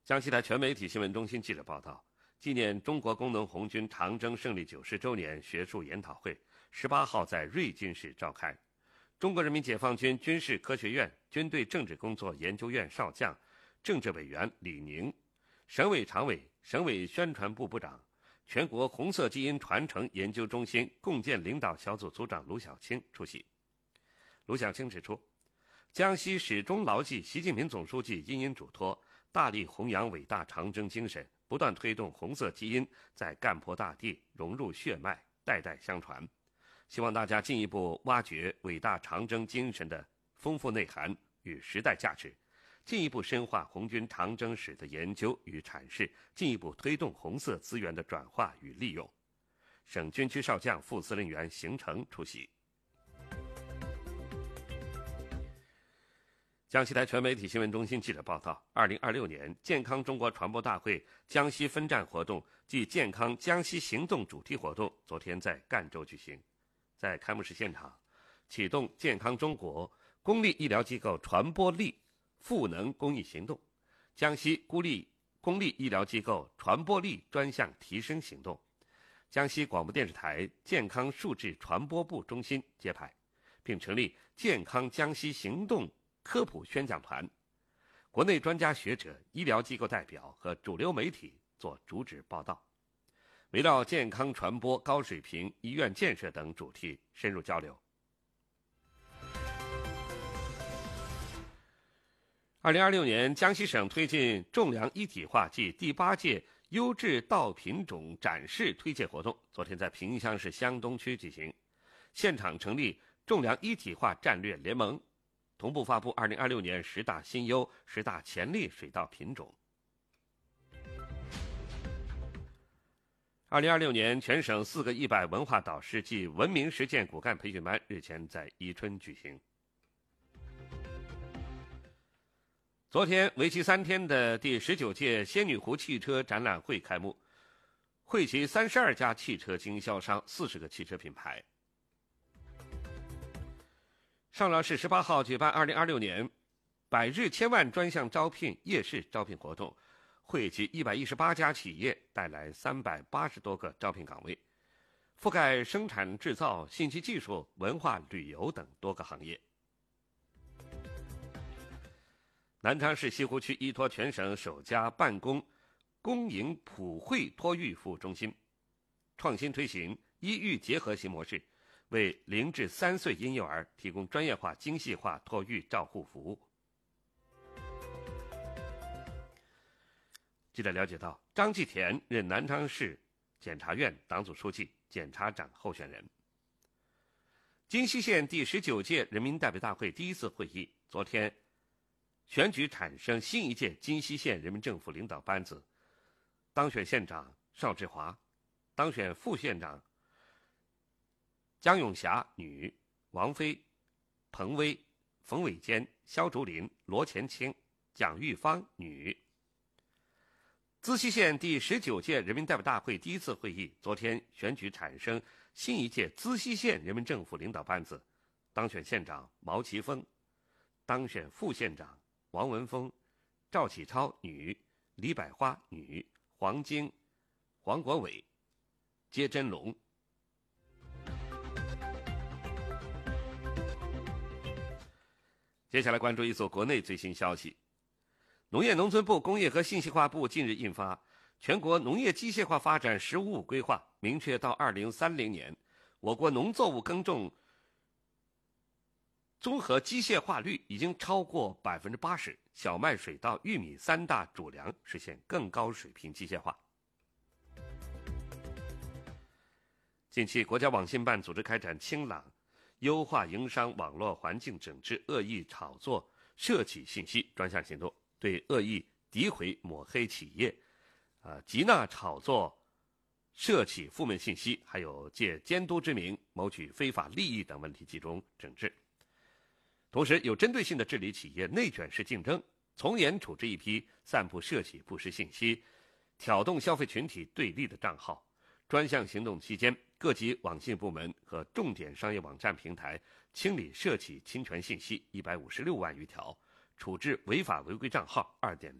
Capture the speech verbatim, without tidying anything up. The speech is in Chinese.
江西台全媒体新闻中心记者报道，纪念中国工农红军长征胜利九十周年学术研讨会十八号在瑞金市召开。中国人民解放军军事科学院军队政治工作研究院少将、政治委员李宁，省委常委、省委宣传部部长、全国红色基因传承研究中心共建领导小组组长卢小青出席。卢小青指出，江西始终牢记习近平总书记殷殷嘱托，大力弘扬伟大长征精神，不断推动红色基因在干坡大地融入血脉，代代相传。希望大家进一步挖掘伟大长征精神的丰富内涵与时代价值，进一步深化红军长征史的研究与阐释，进一步推动红色资源的转化与利用。省军区少将副司令员邢成出席。江西台全媒体新闻中心记者报道，二零二六年健康中国传播大会江西分站活动暨健康江西行动主题活动昨天在赣州举行。在开幕式现场，启动健康中国公立医疗机构传播力赋能公益行动、江西孤立公立医疗机构传播力专项提升行动、江西广播电视台健康数字传播部中心揭牌，并成立健康江西行动科普宣讲团，国内专家学者、医疗机构代表和主流媒体做主旨报道，围绕健康传播、高水平医院建设等主题深入交流。二零二六年，江西省推进种粮一体化暨第八届优质稻品种展示推介活动昨天在萍乡市湘东区举行，现场成立种粮一体化战略联盟，同步发布二零二六年十大新优、十大潜力水稻品种。二零二六年，全省四个一百文化导师暨文明实践骨干培训班日前在宜春举行。昨天，为期三天的第十九届仙女湖汽车展览会开幕，汇集三十二家汽车经销商、四十个汽车品牌。上饶市十八号举办二零二六年百日千万专项招聘夜市招聘活动，汇集一百一十八家企业，带来三百八十多个招聘岗位，覆盖生产制造、信息技术、文化旅游等多个行业。南昌市西湖区依托全省首家办公公营普惠托育服务中心，创新推行医育结合型模式，为零至三岁婴幼儿提供专业化、精细化托育照护服务。记者了解到，张继田任南昌市检察院党组书记、检察长候选人。金溪县第十九届人民代表大会第一次会议昨天选举产生新一届金溪县人民政府领导班子，当选县长邵志华，当选副县长江永霞女、王飞、彭威、冯伟坚、肖竹林、罗前清、蒋玉芳女。资溪县第十九届人民代表大会第一次会议昨天选举产生新一届资溪县人民政府领导班子，当选县长毛奇峰，当选副县长王文峰、赵启超女、李百花女、黄晶、黄国伟、接真龙。接下来关注一组国内最新消息。农业农村部、工业和信息化部近日印发《全国农业机械化发展“十五五”规划》，明确到二零三零年，我国农作物耕种综合机械化率已经超过百分之八十，小麦、水稻、玉米三大主粮实现更高水平机械化。近期，国家网信办组织开展清朗、优化营商网络环境整治恶意炒作、涉企信息专项行动，对恶意诋毁、抹黑企业、呃集纳炒作、涉企负面信息，还有借监督之名谋取非法利益等问题集中整治。同时，有针对性地治理企业内卷式竞争，从严处置一批散布涉企不实信息、挑动消费群体对立的账号。专项行动期间，各级网信部门和重点商业网站平台清理涉企侵权信息一百五十六万余条，处置违法违规账号二点